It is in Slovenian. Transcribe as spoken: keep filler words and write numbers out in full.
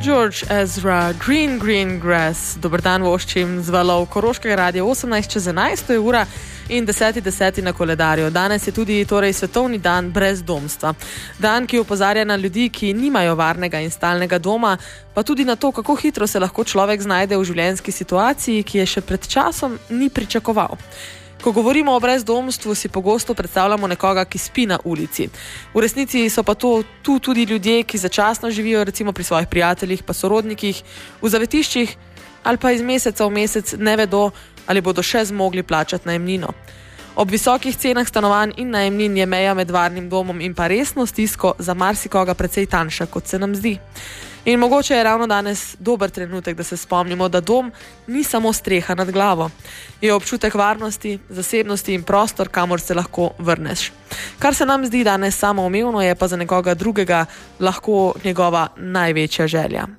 George Ezra, Green Green Grass. Dober dan voščim z valov Koroškega radia, osemnajst čez enajst je ura in deseti deseti na koledarju. Danes je tudi torej svetovni dan brezdomstva. Dan, ki opozarja na ljudi, ki nimajo varnega in stalnega doma, pa tudi na to, kako hitro se lahko človek znajde v življenjski situaciji, ki je še pred časom ni pričakoval. Ko govorimo o brezdomstvu, si pogosto predstavljamo nekoga, ki spi na ulici. V resnici so pa to tu tudi ljudje, ki začasno živijo recimo pri svojih prijateljih, pa sorodnikih, v zavetiščih ali pa iz meseca v mesec ne vedo, ali bodo še zmogli plačati najemnino. Ob visokih cenah stanovanj in najemnin je meja med varnim domom in pa resno stisko za marsikoga precej tanjša, kot se nam zdi. In mogoče je ravno danes dober trenutek, da se spomnimo, da dom ni samo streha nad glavo. Je občutek varnosti, zasebnosti in prostor, kamor se lahko vrneš. Kar se nam zdi danes samoumevno, je pa za nekoga drugega lahko njegova največja želja.